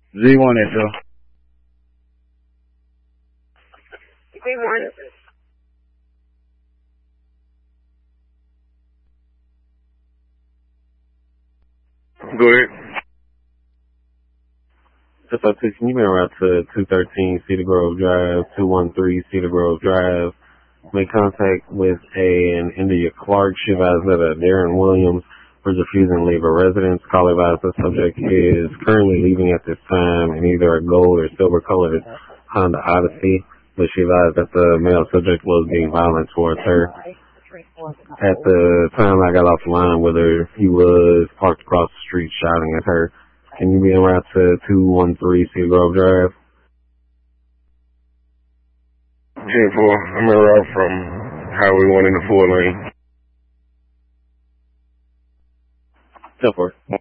Z1 SL. Z1. Go ahead. So, can you been around to 213 Cedar Grove Drive, 213 Cedar Grove Drive? Make contact with an India Clark. She advised that Darren Williams was refusing to leave a residence. Call advised the subject is currently leaving at this time in either a gold or silver colored Honda Odyssey, but she advised that the male subject was being violent towards her. At the time I got off the line with her, he was parked across the street shouting at her. Can you be en route to 213 Cedar Grove Drive? 10-4. I'm en route from Highway 1 in the 4 lane. 10-4.